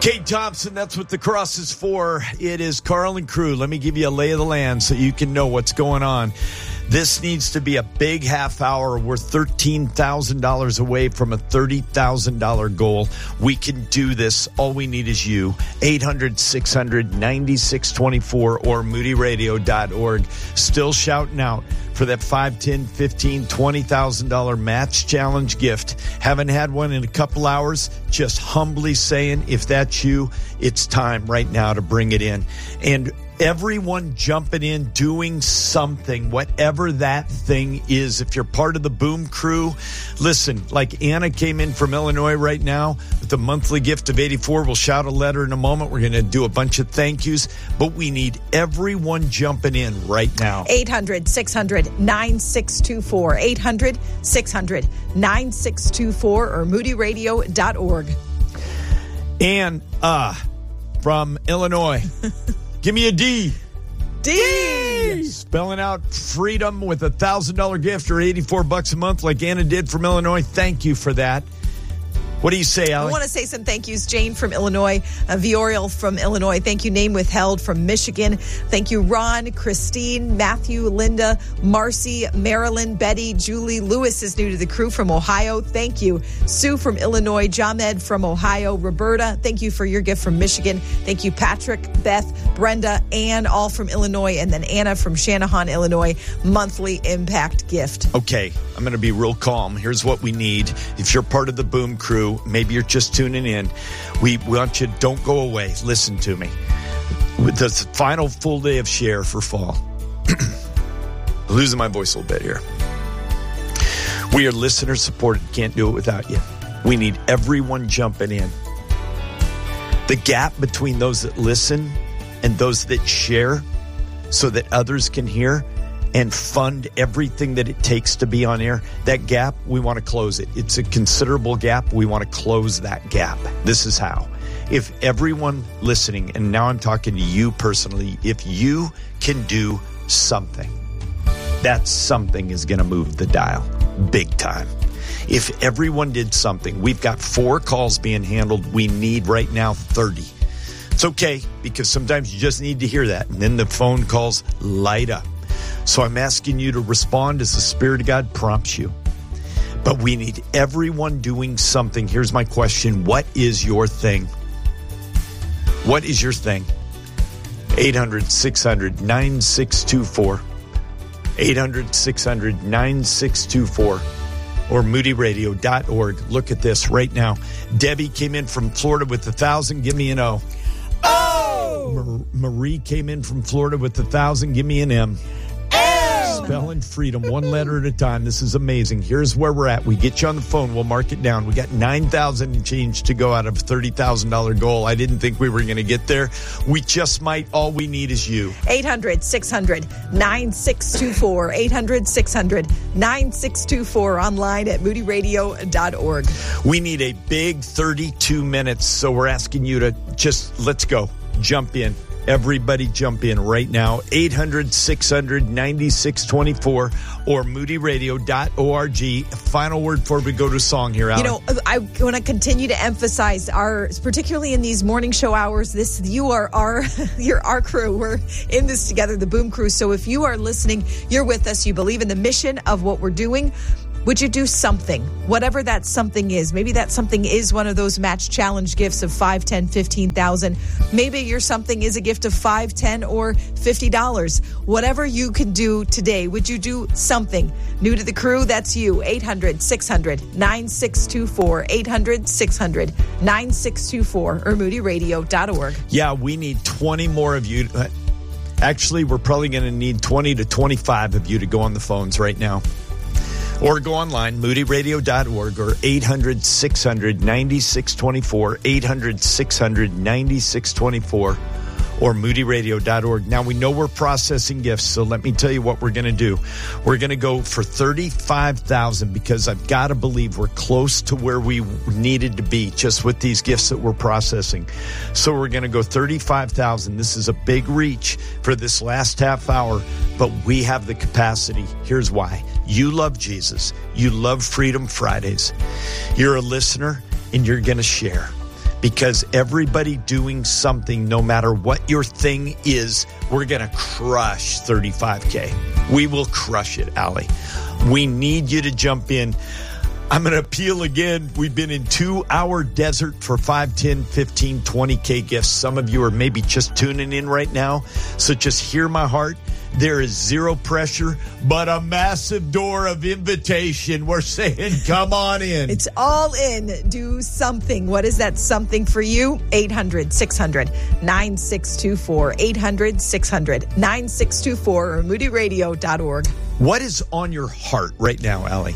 Kate Thompson, that's what the cross is for. It is Carl and crew. Let me give you a lay of the land so you can know what's going on. This needs to be a big half hour. We're $13,000 away from a $30,000 goal. We can do this. All we need is you. 800-600-9624 or moodyradio.org. Still shouting out for that $5, $10, $15, $20,000 match challenge gift. Haven't had one in a couple hours. Just humbly saying, if that's you, it's time right now to bring it in. And everyone jumping in, doing something, whatever that thing is. If you're part of the Boom Crew, listen, like Anna came in from Illinois right now with a monthly gift of 84. We'll shout a letter in a moment. We're going to do a bunch of thank yous, but we need everyone jumping in right now. 800-600-9624. 800-600-9624 or moodyradio.org. And from Illinois. Give me a D. D. Spelling out freedom with a $1,000 gift or $84 a month like Anna did from Illinois. Thank you for that. What do you say, Alex? I want to say some thank yous. Jane from Illinois, Vioriel from Illinois. Thank you. Name withheld from Michigan. Thank you, Ron, Christine, Matthew, Linda, Marcy, Marilyn, Betty, Julie. Lewis is new to the crew from Ohio. Thank you. Sue from Illinois, Jamed from Ohio, Roberta. Thank you for your gift from Michigan. Thank you, Patrick, Beth, Brenda, Ann, all from Illinois, and then Anna from Shanahan, Illinois, monthly impact gift. Okay, I'm going to be real calm. Here's what we need. If you're part of the Boom Crew, maybe you're just tuning in. We want you, don't go away. Listen to me. With the final full day of share for fall. Losing my voice a little bit here. We are listener supported. Can't do it without you. We need everyone jumping in. The gap between those that listen and those that share so that others can hear and fund everything that it takes to be on air, that gap, we want to close it. It's a considerable gap. We want to close that gap. This is how. If everyone listening, and now I'm talking to you personally, if you can do something, that something is going to move the dial big time. If everyone did something, we've got 4 calls being handled. We need right now 30. It's okay, because sometimes you just need to hear that, and then the phone calls light up. So I'm asking you to respond as the Spirit of God prompts you. But we need everyone doing something. Here's my question. What is your thing? What is your thing? 800-600-9624. 800-600-9624. Or moodyradio.org. Look at this right now. Debbie came in from Florida with 1,000. Give me an O. Oh! Marie came in from Florida with 1,000. Give me an M. Spelling freedom, one letter at a time. This is amazing. Here's where we're at. We get you on the phone. We'll mark it down. We got 9,000 and change to go out of a $30,000 goal. I didn't think we were going to get there. We just might. All we need is you. 800-600-9624. 800-600-9624. Online at moodyradio.org. We need a big 32 minutes. So we're asking you to just, let's go. Jump in. Everybody jump in right now. 800-600-9624 or moodyradio.org. Final word before we go to song here, Alan. You know, I want to continue to emphasize particularly in these morning show hours, you're our crew. We're in this together, the Boom Crew. So if you are listening, you're with us, you believe in the mission of what we're doing, would you do something, whatever that something is? Maybe that something is one of those match challenge gifts of $5, $10, $15,000. Maybe your something is a gift of $5, $10, or $50. Whatever you can do today, would you do something? New to the crew, that's you. 800-600-9624. 800-600-9624 or moodyradio.org. Yeah, we need 20 more of you. Actually, we're probably going to need 20 to 25 of you to go on the phones right now. Or go online, moodyradio.org or 800-600-9624, 800-600-9624, or moodyradio.org. Now, we know we're processing gifts, so let me tell you what we're going to do. We're going to go for $35,000 because I've got to believe we're close to where we needed to be just with these gifts that we're processing. So we're going to go $35,000. This is a big reach for this last half hour, but we have the capacity. Here's why. You love Jesus. You love Freedom Fridays. You're a listener, and you're going to share. because everybody doing something, no matter what your thing is, we're going to crush 35K. We will crush it, Allie. We need you to jump in. I'm going to appeal again. We've been in 2-hour desert for 5, 10, 15, 20K gifts. Some of you are maybe just tuning in right now. So just hear my heart. There is zero pressure, but a massive door of invitation. We're saying, come on in. It's all in. Do something. What is that something for you? 800-600-9624. 800-600-9624 or moodyradio.org. What is on your heart right now, Allie?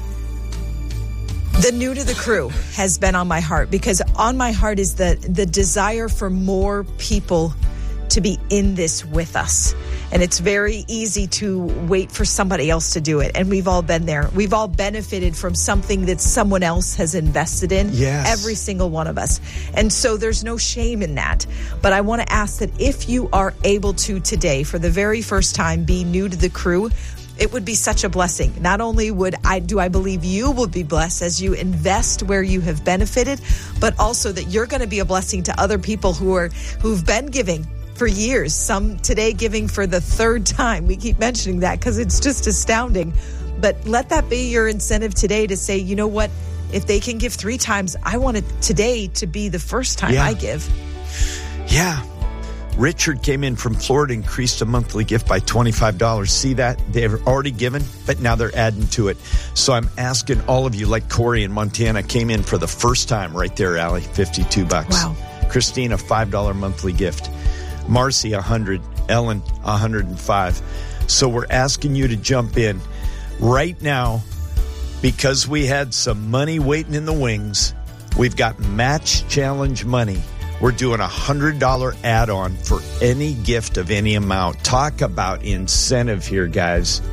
The new to the crew has been on my heart, because on my heart is the desire for more people to be in this with us. And it's very easy to wait for somebody else to do it. And we've all been there. We've all benefited from something that someone else has invested in. Yes. Every single one of us. And so there's no shame in that. But I want to ask that if you are able to today, for the very first time, be new to the crew, it would be such a blessing. Not only do I believe you will be blessed as you invest where you have benefited, but also that you're going to be a blessing to other people who've been giving for years. Some today giving for the third time. We keep mentioning that because it's just astounding. But let that be your incentive today to say, you know what? If they can give 3 times, I want it today to be the first time I give. Yeah. Richard came in from Florida, increased a monthly gift by $25. See that? They've already given, but now they're adding to it. So I'm asking all of you, like Corey in Montana came in for the first time right there, Allie, $52. Wow. Christine, a $5 monthly gift. Marcy, $100. Ellen, $105. So we're asking you to jump in right now, because we had some money waiting in the wings. We've got match challenge money. We're doing a $100 add-on for any gift of any amount. Talk about incentive here, guys.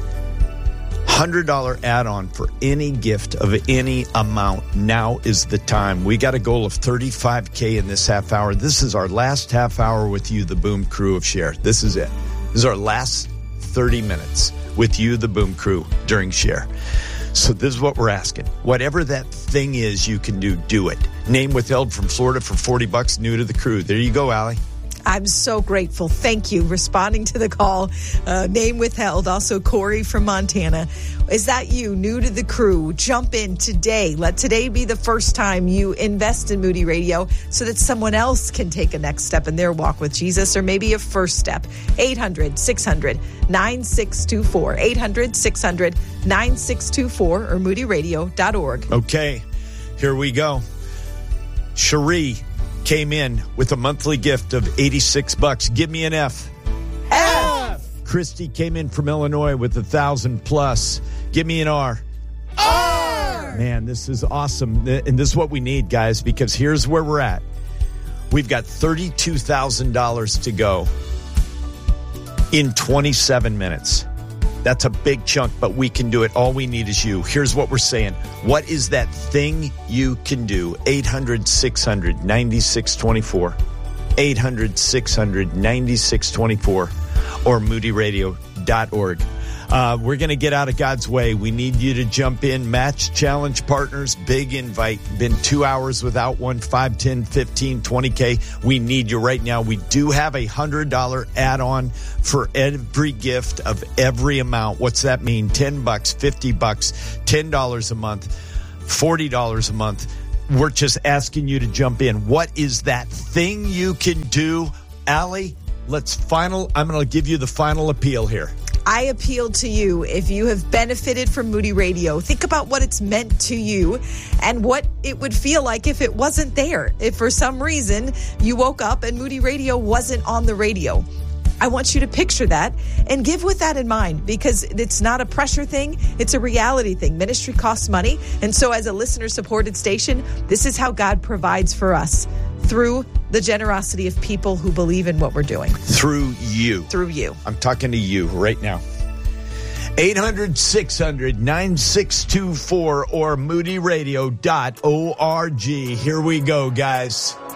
$100 add-on for any gift of any amount. Now is the time. We got a goal of 35K in this half hour. This is our last half hour with you, the Boom Crew of Share. This is it. This is our last 30 minutes with you, the Boom Crew, during Share. So this is what we're asking. Whatever that thing is you can do it. Name withheld from Florida for $40, new to the crew. There you go, Allie. I'm so grateful. Thank you. Responding to the call. Name withheld. Also, Corey from Montana. Is that you, new to the crew? Jump in today. Let today be the first time you invest in Moody Radio so that someone else can take a next step in their walk with Jesus, or maybe a first step. 800-600-9624. 800-600-9624 or moodyradio.org. Okay, here we go. Cherie came in with a monthly gift of $86. Give me an F. F. Christy came in from Illinois with 1,000 plus. Give me an R. R. Man, this is awesome. And this is what we need, guys, because here's where we're at. We've got $32,000 to go in 27 minutes. That's a big chunk, but we can do it. All we need is you. Here's what we're saying. What is that thing you can do? 800-600-9624. 800-600-9624 or moodyradio.org. We're going to get out of God's way. We need you to jump in. Match challenge partners, big invite. Been 2 hours without one, 5, 10, 15, 20K. We need you right now. We do have a $100 add-on for every gift of every amount. What's that mean? $10, $50, $10 a month, $40 a month. We're just asking you to jump in. What is that thing you can do? Allie, I'm going to give you the final appeal here. I appeal to you, if you have benefited from Moody Radio, think about what it's meant to you and what it would feel like if it wasn't there. If for some reason you woke up and Moody Radio wasn't on the radio. I want you to picture that and give with that in mind, because it's not a pressure thing. It's a reality thing. Ministry costs money. And so as a listener-supported station, this is how God provides for us, through the generosity of people who believe in what we're doing. Through you. Through you. I'm talking to you right now. 800-600-9624 or moodyradio.org. Here we go, guys.